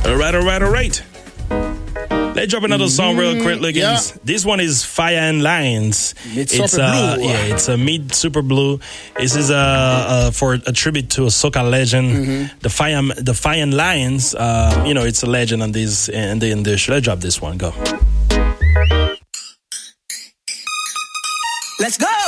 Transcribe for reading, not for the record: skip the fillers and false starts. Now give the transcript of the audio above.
All right. Let's drop another song real quick, Liggins. Yeah. This one is Fire and Lions. Super Blue. Yeah, it's a Mid Super Blue. This is for a tribute to a soca legend, the Fire and Lions. It's a legend on this in the industry. Let's drop this one. Go. Let's go.